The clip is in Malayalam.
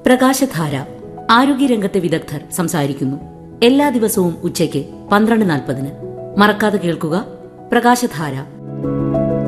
പ്രകാശധാര. ആരോഗ്യരംഗത്തെ വിദഗ്ധർ സംസാരിക്കുന്നു. എല്ലാ ദിവസവും ഉച്ചയ്ക്ക് 12:40. മറക്കാതെ കേൾക്കുക പ്രകാശധാര.